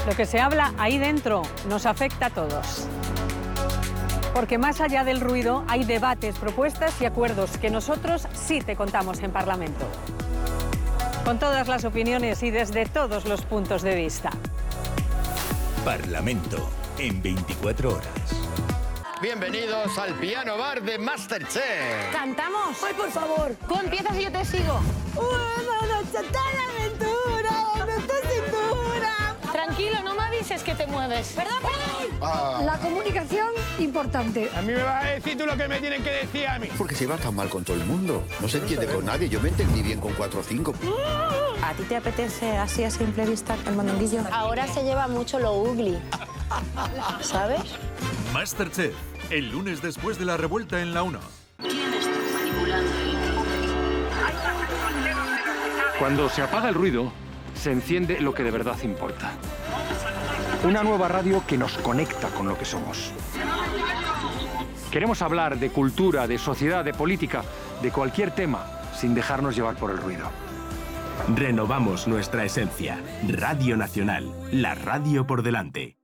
Lo que se habla ahí dentro nos afecta a todos. Porque más allá del ruido hay debates, propuestas y acuerdos que nosotros sí te contamos en Parlamento. Con todas las opiniones y desde todos los puntos de vista. Parlamento en 24 horas. Bienvenidos al Piano Bar de Masterchef. ¿Cantamos? ¡Ay, por favor! Tú empiezas y yo te sigo. ¡Una noche tan aventura en esta cintura! Tranquilo, no me avises que te mueves. ¡Perdón, perdón! La comunicación, importante. A mí me vas a decir tú lo que me tienen que decir a mí. Porque se iba tan mal con todo el mundo. No se entiende con nadie. Yo me entendí bien con 4 o 5. ¿A ti te apetece así a simple vista el mondonguillo? Ahora se lleva mucho lo ugly. ¿Sabes? Masterchef, el lunes después de la revuelta en la 1. Cuando se apaga el ruido, se enciende lo que de verdad importa. Una nueva radio que nos conecta con lo que somos. Queremos hablar de cultura, de sociedad, de política, de cualquier tema, sin dejarnos llevar por el ruido. Renovamos nuestra esencia. Radio Nacional, la radio por delante.